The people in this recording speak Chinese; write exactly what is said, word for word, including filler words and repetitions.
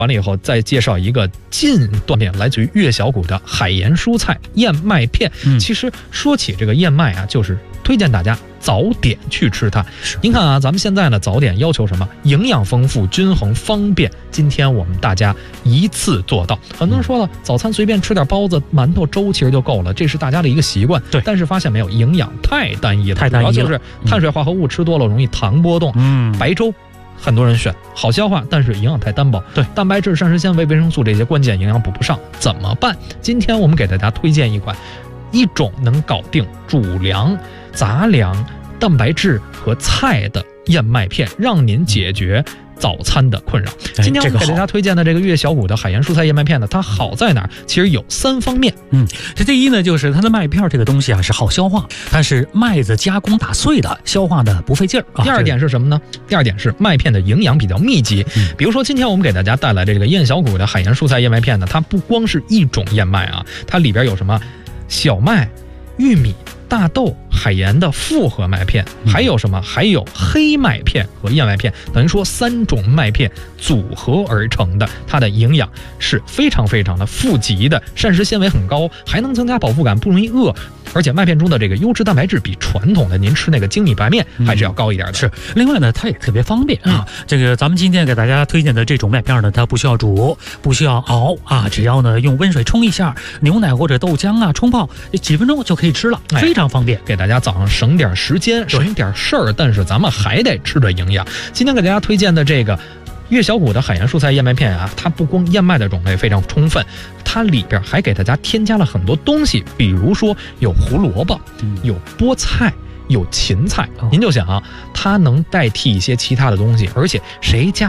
完了以后，再介绍一个近段面，来自于粤小谷的海盐蔬菜燕麦片。 嗯、 其实说起这个燕麦啊，就是推荐大家早点去吃它。您看啊，咱们现在呢早点要求什么？营养丰富、均衡、方便。今天我们大家一次做到。很多人说了，早餐随便吃点包子、馒头、粥其实就够了，这是大家的一个习惯。 对， 但是发现没有，营养太单一了， 太单一了， 主要就是碳水化合物吃多了容易糖波动。 嗯， 白粥。很多人选好消化，但是营养太单薄。 对， 蛋白质、膳食纤维、维生素这些关键营养补不上，怎么办？今天我们给大家推荐一款，一种能搞定主粮、杂粮、蛋白质和菜的燕麦片，让您解决早餐的困扰。今天我们给大家推荐的这个粤小谷的海盐蔬菜燕麦片呢，它好在哪儿？其实有三方面。 嗯，这第一呢，就是它的麦片这个东西啊是好消化，它是麦子加工打碎的，消化的不费劲儿。 第二点是什么呢？第二点是麦片的营养比较密集。嗯、比如说今天我们给大家带来的这个燕小谷的海盐蔬菜燕麦片呢，它不光是一种燕麦啊，它里边有什么小麦、玉米、大豆、海盐的复合麦片，还有什么？还有黑麦片和燕麦片，等于说三种麦片组合而成的，它的营养是非常非常的富集的，膳食纤维很高，还能增加饱腹感，不容易饿。而且麦片中的这个优质蛋白质比传统的您吃那个精米白面还是要高一点的。嗯、 是，另外呢，它也特别方便啊。嗯、这个咱们今天给大家推荐的这种麦片呢，它不需要煮，不需要熬啊，只要呢用温水冲一下，牛奶或者豆浆啊冲泡，几分钟就可以吃了，非常方便， 给大家早上省点时间，省点事儿，但是咱们还得吃着营养。今天给大家推荐的这个粤小谷的海盐蔬菜燕麦片啊，它不光燕麦的种类非常充分，它里边还给大家添加了很多东西，比如说有胡萝卜、有菠菜、有芹菜。您就想啊，它能代替一些其他的东西，而且谁家